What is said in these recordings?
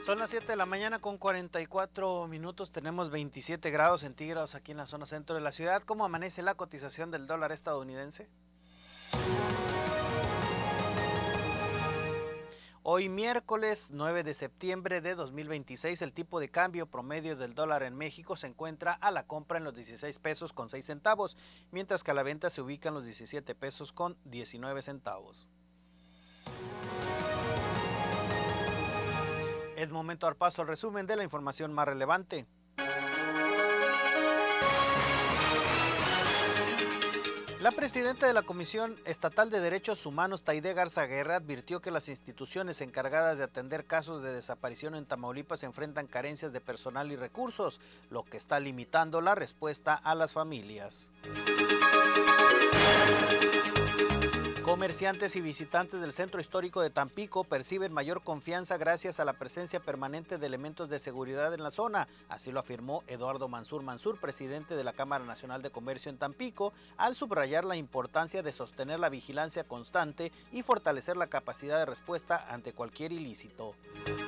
Son las 7 de la mañana con 44 minutos, tenemos 27 grados centígrados aquí en la zona centro de la ciudad. ¿Cómo amanece la cotización del dólar estadounidense? Hoy miércoles 9 de septiembre de 2026, el tipo de cambio promedio del dólar en México se encuentra a la compra en los 16 pesos con 6 centavos, mientras que a la venta se ubica en los 17 pesos con 19 centavos. Es momento de dar paso al resumen de la información más relevante. La presidenta de la Comisión Estatal de Derechos Humanos, Taide Garza Guerra, advirtió que las instituciones encargadas de atender casos de desaparición en Tamaulipas enfrentan carencias de personal y recursos, lo que está limitando la respuesta a las familias. Comerciantes y visitantes del centro histórico de Tampico perciben mayor confianza gracias a la presencia permanente de elementos de seguridad en la zona, así lo afirmó Eduardo Mansur, presidente de la Cámara Nacional de Comercio en Tampico, al subrayar la importancia de sostener la vigilancia constante y fortalecer la capacidad de respuesta ante cualquier ilícito.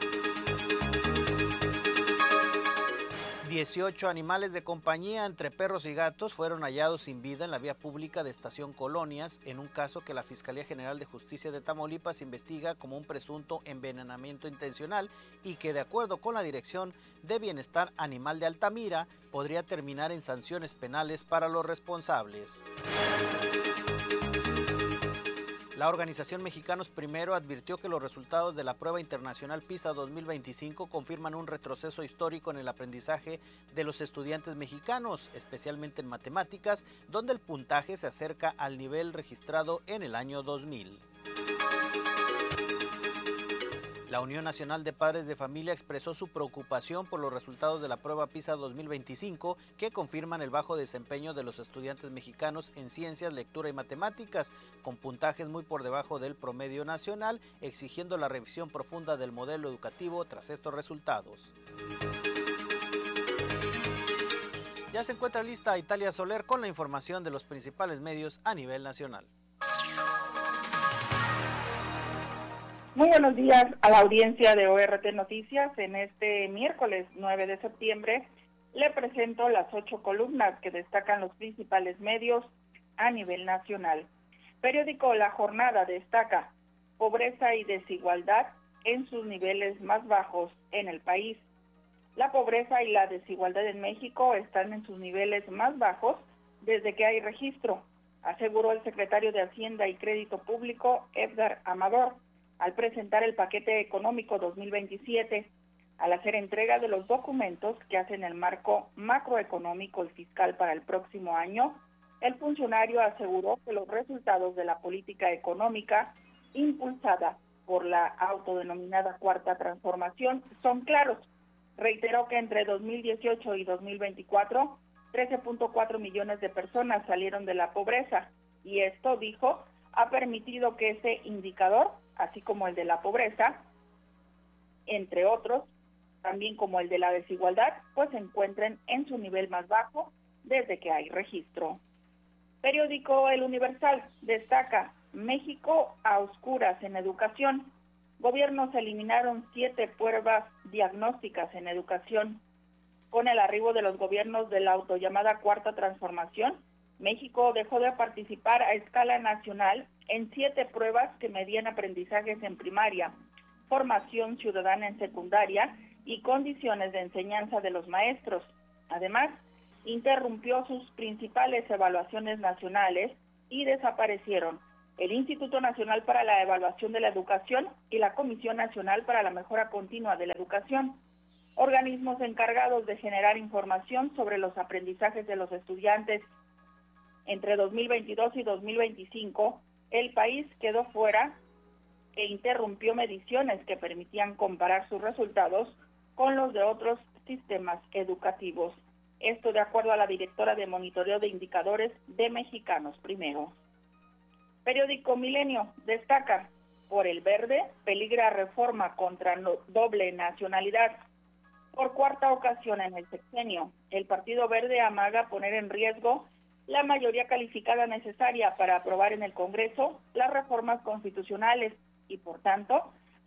18 animales de compañía entre perros y gatos fueron hallados sin vida en la vía pública de Estación Colonias en un caso que la Fiscalía General de Justicia de Tamaulipas investiga como un presunto envenenamiento intencional y que, de acuerdo con la Dirección de Bienestar Animal de Altamira, podría terminar en sanciones penales para los responsables. La organización Mexicanos Primero advirtió que los resultados de la prueba internacional PISA 2025 confirman un retroceso histórico en el aprendizaje de los estudiantes mexicanos, especialmente en matemáticas, donde el puntaje se acerca al nivel registrado en el año 2000. La Unión Nacional de Padres de Familia expresó su preocupación por los resultados de la prueba PISA 2025 que confirman el bajo desempeño de los estudiantes mexicanos en ciencias, lectura y matemáticas, con puntajes muy por debajo del promedio nacional, exigiendo la revisión profunda del modelo educativo tras estos resultados. Ya se encuentra lista Italia Soler con la información de los principales medios a nivel nacional. Muy buenos días a la audiencia de ORT Noticias. En este miércoles 9 de septiembre le presento las 8 columnas que destacan los principales medios a nivel nacional. Periódico La Jornada destaca pobreza y desigualdad en sus niveles más bajos en el país. La pobreza y la desigualdad en México están en sus niveles más bajos desde que hay registro, aseguró el secretario de Hacienda y Crédito Público, Edgar Amador, al presentar el paquete económico 2027, al hacer entrega de los documentos que hacen el marco macroeconómico y fiscal para el próximo año. El funcionario aseguró que los resultados de la política económica impulsada por la autodenominada Cuarta Transformación son claros. Reiteró que entre 2018 y 2024, 13.4 millones de personas salieron de la pobreza y esto, dijo, ha permitido que ese indicador, así como el de la pobreza, entre otros, también como el de la desigualdad, pues se encuentren en su nivel más bajo desde que hay registro. Periódico El Universal destaca México a oscuras en educación. Gobiernos eliminaron 7 pruebas diagnósticas en educación. Con el arribo de los gobiernos de la autollamada Cuarta Transformación, México dejó de participar a escala nacional en 7 pruebas que medían aprendizajes en primaria, formación ciudadana en secundaria y condiciones de enseñanza de los maestros. Además, interrumpió sus principales evaluaciones nacionales y desaparecieron el Instituto Nacional para la Evaluación de la Educación y la Comisión Nacional para la Mejora Continua de la Educación, organismos encargados de generar información sobre los aprendizajes de los estudiantes. Entre 2022 y 2025, el país quedó fuera e interrumpió mediciones que permitían comparar sus resultados con los de otros sistemas educativos. Esto de acuerdo a la directora de Monitoreo de Indicadores de Mexicanos Primero. Periódico Milenio destaca, por el verde, peligra reforma contra doble nacionalidad. Por cuarta ocasión en el sexenio, el Partido Verde amaga poner en riesgo la mayoría calificada necesaria para aprobar en el Congreso las reformas constitucionales y, por tanto,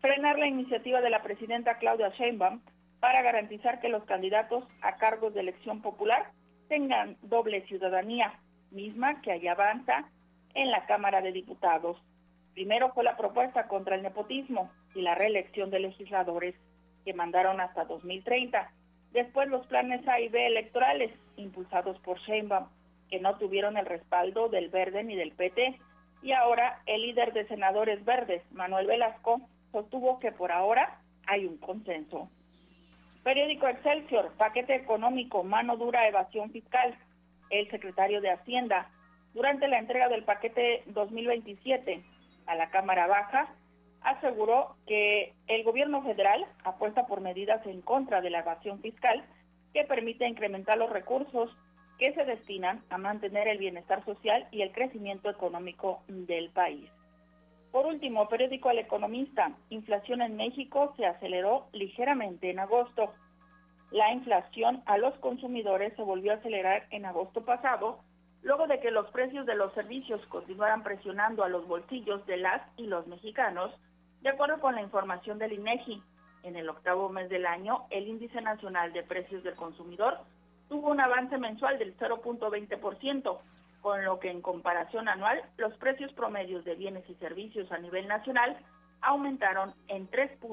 frenar la iniciativa de la presidenta Claudia Sheinbaum para garantizar que los candidatos a cargos de elección popular tengan doble ciudadanía, misma que allá avanza en la Cámara de Diputados. Primero fue la propuesta contra el nepotismo y la reelección de legisladores, que mandaron hasta 2030. Después los planes A y B electorales, impulsados por Sheinbaum, que no tuvieron el respaldo del Verde ni del PT. Y ahora el líder de senadores verdes, Manuel Velasco, sostuvo que por ahora hay un consenso. Periódico Excelsior, paquete económico, mano dura, evasión fiscal. El secretario de Hacienda, durante la entrega del paquete 2027 a la Cámara Baja, aseguró que el gobierno federal apuesta por medidas en contra de la evasión fiscal que permite incrementar los recursos que se destinan a mantener el bienestar social y el crecimiento económico del país. Por último, periódico El Economista, inflación en México se aceleró ligeramente en agosto. La inflación a los consumidores se volvió a acelerar en agosto pasado, luego de que los precios de los servicios continuaran presionando a los bolsillos de las y los mexicanos, de acuerdo con la información del INEGI. En el octavo mes del año, el Índice Nacional de Precios del Consumidor tuvo un avance mensual del 0.20%, con lo que en comparación anual, los precios promedios de bienes y servicios a nivel nacional aumentaron en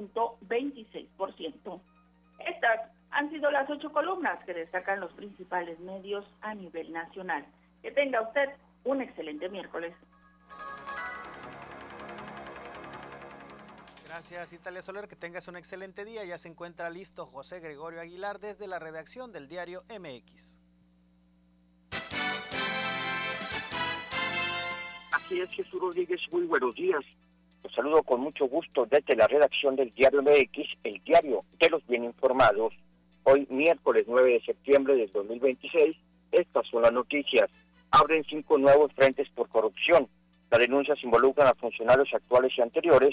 3.26%. Estas han sido las 8 columnas que destacan los principales medios a nivel nacional. Que tenga usted un excelente miércoles. Gracias, Italia Soler, que tengas un excelente día. Ya se encuentra listo José Gregorio Aguilar desde la redacción del diario MX. Así es, Jesús Rodríguez, muy buenos días. Los saludo con mucho gusto desde la redacción del diario MX, el diario de los bien informados. Hoy, miércoles 9 de septiembre del 2026, estas son las noticias. Abren 5 nuevos frentes por corrupción. Las denuncias involucran a funcionarios actuales y anteriores.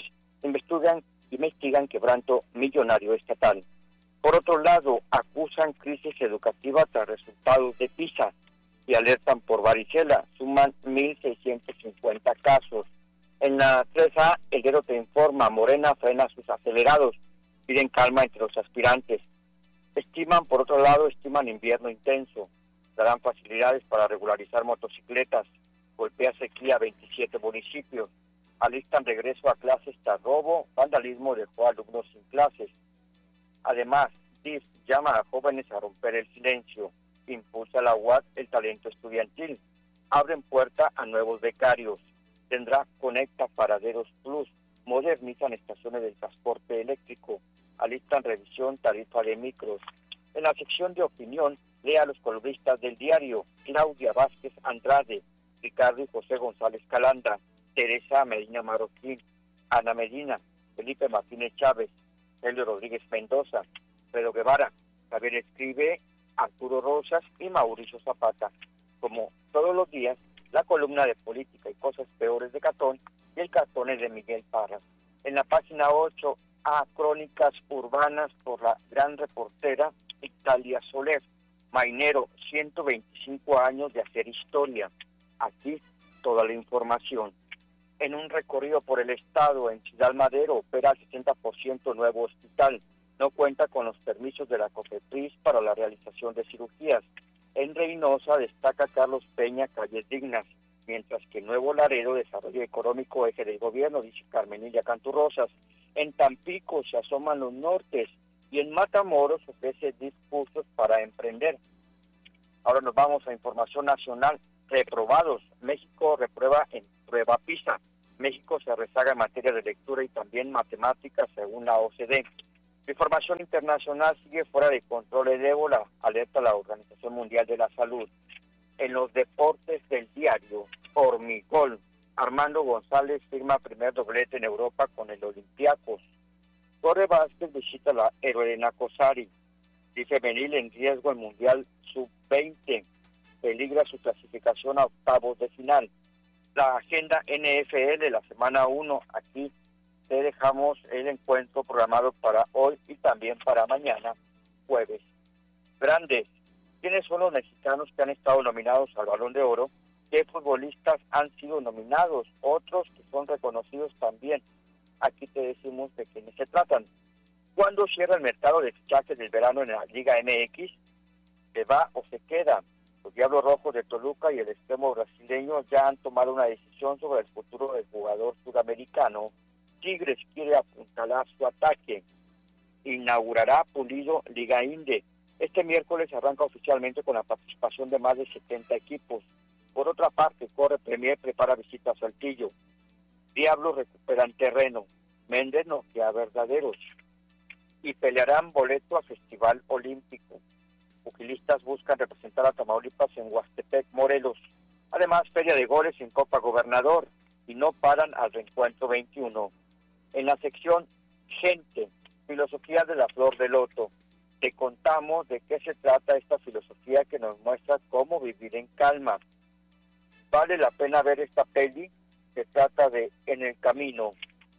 Investigan quebranto millonario estatal. Por otro lado, acusan crisis educativa tras resultados de PISA y alertan por varicela. Suman 1.650 casos. En la 3A, el Heraldo te informa, Morena frena sus acelerados. Piden calma entre los aspirantes. Por otro lado, estiman invierno intenso. Darán facilidades para regularizar motocicletas. Golpea sequía a 27 municipios. Alistan regreso a clases tras robo. Vandalismo dejó a alumnos sin clases. Además, DIF llama a jóvenes a romper el silencio. Impulsa la UAT el talento estudiantil. Abren puerta a nuevos becarios. Tendrá Conecta Paraderos Plus. Modernizan estaciones del transporte eléctrico. Alistan revisión tarifa de micros. En la sección de opinión, lea a los columnistas del diario: Claudia Vázquez Andrade, Ricardo y José González Calandra, Teresa Medina Marroquín, Ana Medina, Felipe Martínez Chávez, Helio Rodríguez Mendoza, Pedro Guevara, Javier Escribe, Arturo Rosas y Mauricio Zapata. Como todos los días, la columna de política y cosas peores de Catón y el Catón es de Miguel Parras. En la página 8, a crónicas urbanas por la gran reportera Italia Soler. Mainero, 125 años de hacer historia. Aquí toda la información. En un recorrido por el estado, en Ciudad Madero opera al 60% nuevo hospital. No cuenta con los permisos de la COFEPRIS para la realización de cirugías. En Reynosa destaca Carlos Peña calles dignas, mientras que Nuevo Laredo, desarrollo económico eje del gobierno, dice Carmenilla Canturrosas. En Tampico se asoman los nortes y en Matamoros ofrece discursos para emprender. Ahora nos vamos a información nacional. Reprobados. México reprueba en prueba PISA. México se rezaga en materia de lectura y también matemáticas según la OCDE. La información internacional sigue fuera de control el ébola, alerta la Organización Mundial de la Salud. En los deportes del diario, Hormigol. Armando González firma primer doblete en Europa con el Olympiacos. Torre Vázquez visita la Helena Cosari. Dice Benil en riesgo el Mundial Sub-20. Peligra su clasificación a octavos de final. La agenda NFL, la semana 1, aquí te dejamos el encuentro programado para hoy y también para mañana, jueves. Grandes. ¿Quiénes son los mexicanos que han estado nominados al Balón de Oro? ¿Qué futbolistas han sido nominados? Otros que son reconocidos también. Aquí te decimos de quiénes se tratan. ¿Cuándo cierra el mercado de fichajes del verano en la Liga MX? ¿Se va o se queda? Los Diablos Rojos de Toluca y el extremo brasileño ya han tomado una decisión sobre el futuro del jugador sudamericano. Tigres quiere apuntalar su ataque. Inaugurará Pulido Liga Inde. Este miércoles arranca oficialmente con la participación de más de 70 equipos. Por otra parte, Corre Premier prepara visita a Saltillo. Diablos recuperan terreno. Méndez noquea verdaderos. Y pelearán boleto a Festival Olímpico. Pugilistas buscan representar a Tamaulipas en Huastepec, Morelos. Además, feria de goles en Copa Gobernador. Y no paran al reencuentro 21. En la sección Gente, filosofía de la flor de loto, te contamos de qué se trata esta filosofía que nos muestra cómo vivir en calma. Vale la pena ver esta peli, se trata de En el Camino.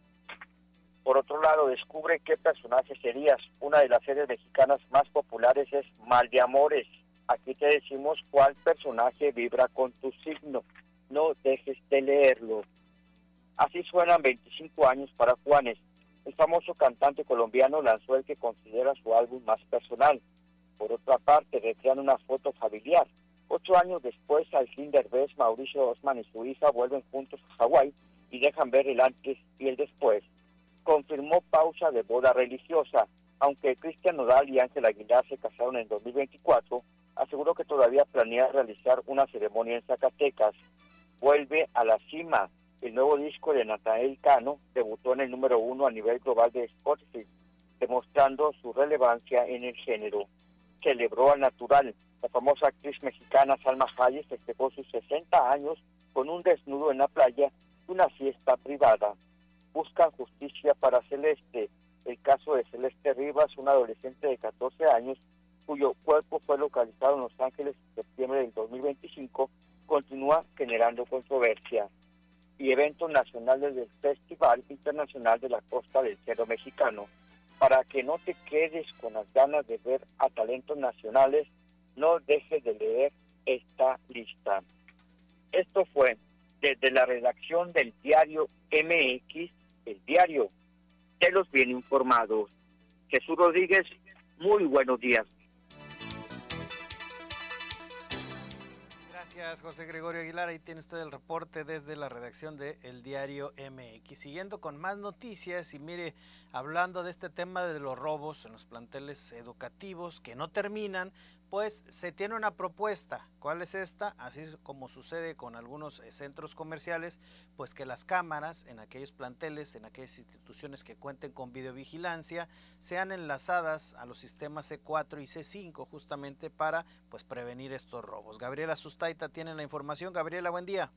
Por otro lado, descubre qué personaje serías. Una de las series mexicanas más populares es Mal de Amores. Aquí te decimos cuál personaje vibra con tu signo. No dejes de leerlo. Así suenan 25 años para Juanes. El famoso cantante colombiano lanzó el que considera su álbum más personal. Por otra parte, recrean una foto familiar. 8 años después, al fin Derbez, Mauricio Osman y su hija vuelven juntos a Hawái y dejan ver el antes y el después. Confirmó pausa de boda religiosa. Aunque Cristian Nodal y Ángel Aguilar se casaron en 2024, aseguró que todavía planea realizar una ceremonia en Zacatecas. Vuelve a la cima. El nuevo disco de Natanael Cano debutó en el número 1 a nivel global de Spotify, demostrando su relevancia en el género. Celebró al natural. La famosa actriz mexicana Salma Hayek festejó sus 60 años con un desnudo en la playa y una fiesta privada. Buscan justicia para Celeste. El caso de Celeste Rivas, una adolescente de 14 años, cuyo cuerpo fue localizado en Los Ángeles en septiembre del 2025, continúa generando controversia. Y eventos nacionales del Festival Internacional de la Costa del Cerro Mexicano. Para que no te quedes con las ganas de ver a talentos nacionales, no dejes de leer esta lista. Esto fue desde la redacción del diario MX, el diario de los bien informados. Jesús Rodríguez, muy buenos días. Gracias, José Gregorio Aguilar. Ahí tiene usted el reporte desde la redacción de El Diario MX. Siguiendo con más noticias y mire, hablando de este tema de los robos en los planteles educativos que no terminan, pues se tiene una propuesta. ¿Cuál es esta? Así como sucede con algunos centros comerciales, pues que las cámaras en aquellos planteles, en aquellas instituciones que cuenten con videovigilancia, sean enlazadas a los sistemas C4 y C5 justamente para pues prevenir estos robos. Gabriela Sustaita tiene la información. Gabriela, buen día.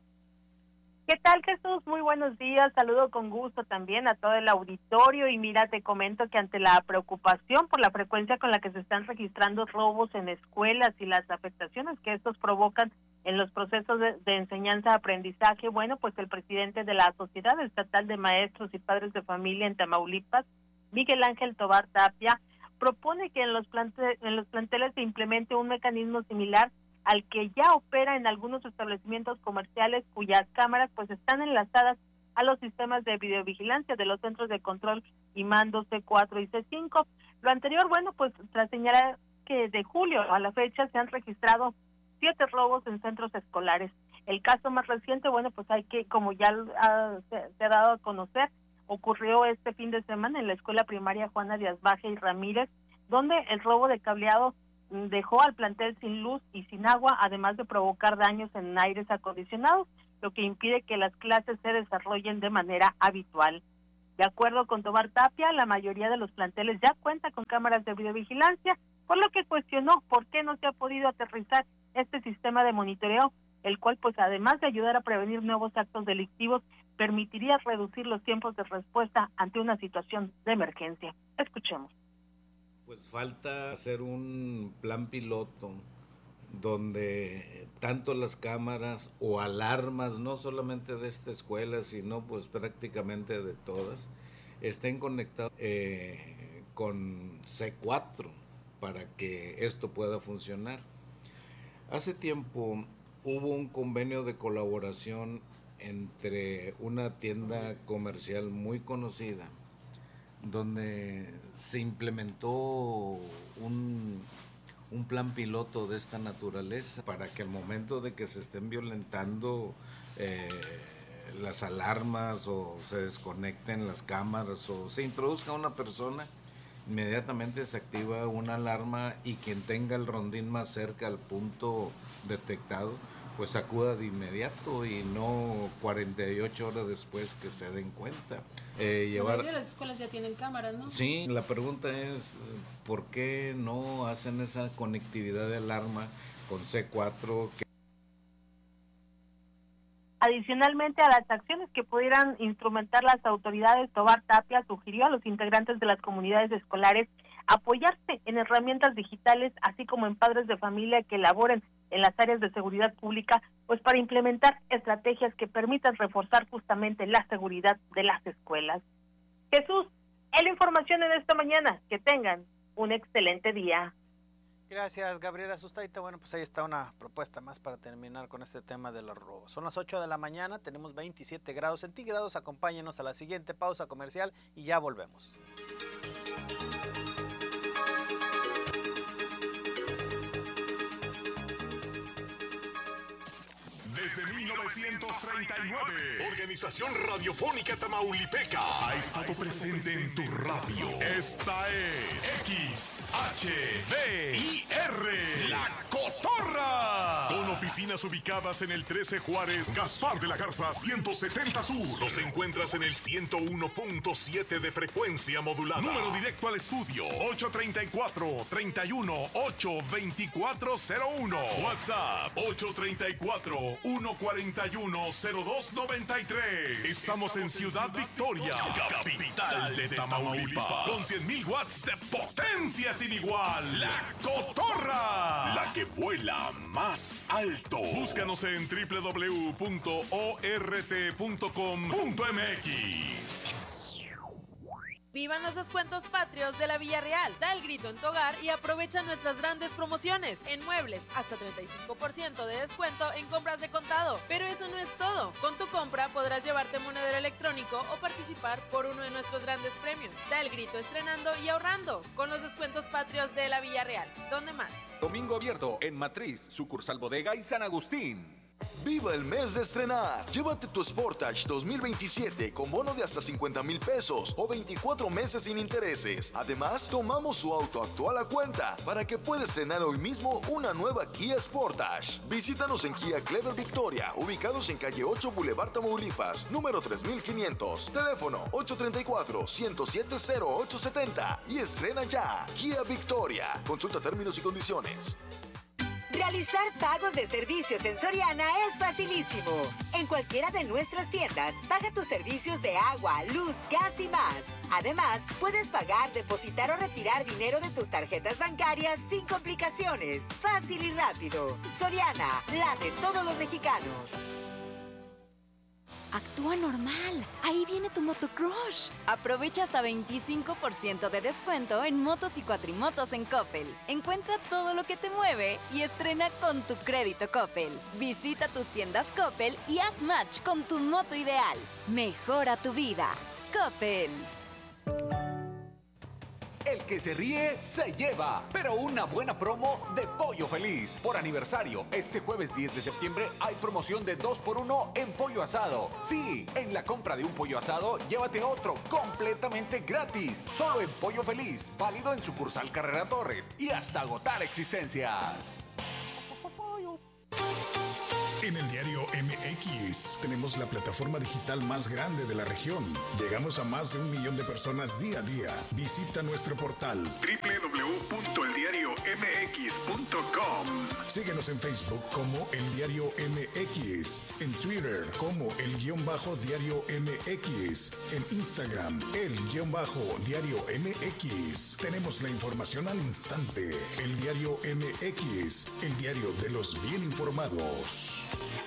¿Qué tal, Jesús? Muy buenos días. Saludo con gusto también a todo el auditorio y mira, te comento que ante la preocupación por la frecuencia con la que se están registrando robos en escuelas y las afectaciones que estos provocan en los procesos de enseñanza-aprendizaje, bueno, pues el presidente de la Sociedad Estatal de Maestros y Padres de Familia en Tamaulipas, Miguel Ángel Tobar Tapia, propone que en los planteles se implemente un mecanismo similar al que ya opera en algunos establecimientos comerciales cuyas cámaras pues están enlazadas a los sistemas de videovigilancia de los centros de control y mando C4 y C5. Lo anterior, bueno, pues tras señalar que de julio a la fecha se han registrado 7 robos en centros escolares. El caso más reciente, bueno, pues hay que, como ya se ha dado a conocer, ocurrió este fin de semana en la escuela primaria Juana Díaz Baje y Ramírez, donde el robo de cableado dejó al plantel sin luz y sin agua, además de provocar daños en aires acondicionados, lo que impide que las clases se desarrollen de manera habitual. De acuerdo con Tobar Tapia, la mayoría de los planteles ya cuenta con cámaras de videovigilancia, por lo que cuestionó por qué no se ha podido aterrizar este sistema de monitoreo, el cual pues además de ayudar a prevenir nuevos actos delictivos, permitiría reducir los tiempos de respuesta ante una situación de emergencia. Escuchemos. Pues falta hacer un plan piloto donde tanto las cámaras o alarmas, no solamente de esta escuela, sino pues prácticamente de todas, estén conectadas con C4 para que esto pueda funcionar. Hace tiempo hubo un convenio de colaboración entre una tienda comercial muy conocida, donde se implementó un plan piloto de esta naturaleza para que al momento de que se estén violentando las alarmas o se desconecten las cámaras o se introduzca una persona, inmediatamente se activa una alarma y quien tenga el rondín más cerca al punto detectado, pues acuda de inmediato y no 48 horas después que se den cuenta. La mayoría de las escuelas ya tienen cámaras, ¿no? Sí, la pregunta es, ¿por qué no hacen esa conectividad de alarma con C4? Adicionalmente a las acciones que pudieran instrumentar las autoridades, Tobar Tapia sugirió a los integrantes de las comunidades escolares apoyarse en herramientas digitales, así como en padres de familia que laboren en las áreas de seguridad pública, pues para implementar estrategias que permitan reforzar justamente la seguridad de las escuelas. Jesús, es la información en esta mañana. Que tengan un excelente día. Gracias, Gabriela Sustaita. Bueno, pues ahí está una propuesta más para terminar con este tema de los robos. Son las 8 de la mañana, tenemos 27 grados centígrados. Acompáñenos a la siguiente pausa comercial y ya volvemos. Desde 1939, Organización Radiofónica Tamaulipeca ha estado presente en tu radio. Esta es XHDIR, La Cotorra. Con oficinas ubicadas en el 13 Juárez, Gaspar de la Garza 170 Sur. Nos encuentras en el 101.7 de frecuencia modulada. Número directo al estudio 834-318-2401. WhatsApp 834-141-0293. Estamos en Ciudad Victoria, capital de Tamaulipas, con 100,000 watts de potencia sin igual. La Cotorra, la que vuela más alto. Búscanos en www.ort.com.mx. ¡Vivan los descuentos patrios de la Villarreal! Da el grito en tu hogar y aprovecha nuestras grandes promociones. En muebles, hasta 35% de descuento en compras de contado. Pero eso no es todo. Con tu compra podrás llevarte monedero electrónico o participar por uno de nuestros grandes premios. Da el grito estrenando y ahorrando con los descuentos patrios de la Villarreal. ¿Dónde más? Domingo abierto en Matriz, sucursal Bodega y San Agustín. ¡Viva el mes de estrenar! Llévate tu Sportage 2027 con bono de hasta 50,000 pesos o 24 meses sin intereses. Además, tomamos su auto actual a cuenta para que puedas estrenar hoy mismo una nueva Kia Sportage. Visítanos en Kia Clever Victoria, ubicados en calle 8 Boulevard Tamaulipas, número 3500. Teléfono 834-107-0870 y estrena ya. Kia Victoria. Consulta términos y condiciones. Realizar pagos de servicios en Soriana es facilísimo. En cualquiera de nuestras tiendas, paga tus servicios de agua, luz, gas y más. Además, puedes pagar, depositar o retirar dinero de tus tarjetas bancarias sin complicaciones. Fácil y rápido. Soriana, la de todos los mexicanos. Actúa normal. Ahí viene tu motocrush. Aprovecha hasta 25% de descuento en motos y cuatrimotos en Coppel. Encuentra todo lo que te mueve y estrena con tu crédito Coppel. Visita tus tiendas Coppel y haz match con tu moto ideal. Mejora tu vida. Coppel. El que se ríe, se lleva. Pero una buena promo de Pollo Feliz. Por aniversario, este jueves 10 de septiembre hay promoción de 2x1 en pollo asado. Sí, en la compra de un pollo asado, llévate otro completamente gratis. Solo en Pollo Feliz, válido en sucursal Carrera Torres y hasta agotar existencias. En el diario MX tenemos la plataforma digital más grande de la región. Llegamos a más de 1 millón de personas día a día. Visita nuestro portal www.eldiariomx.com. Síguenos en Facebook como El Diario MX, en Twitter como El_Diario MX, en Instagram El_Diario MX. Tenemos la información al instante. El Diario MX, el diario de los bien informados.